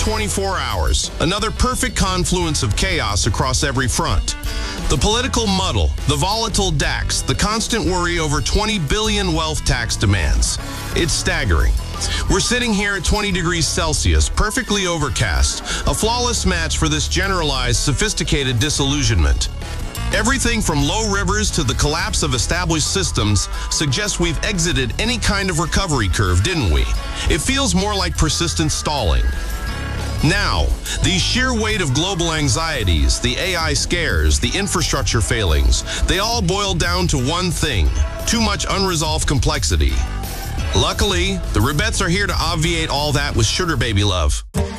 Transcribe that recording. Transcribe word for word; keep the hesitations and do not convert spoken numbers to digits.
twenty-four hours, another perfect confluence of chaos across every front. The political muddle, the volatile DAX, the constant worry over twenty billion wealth tax demands. It's staggering. We're sitting here at twenty degrees Celsius, perfectly overcast, a flawless match for this generalized, sophisticated disillusionment. Everything from low rivers to the collapse of established systems suggests we've exited any kind of recovery curve, didn't we? It feels more like persistent stalling. Now, the sheer weight of global anxieties, the A I scares, the infrastructure failings, they all boil down to one thing: too much unresolved complexity. Luckily, the Ribettes are here to obviate all that with Sugar Baby Love.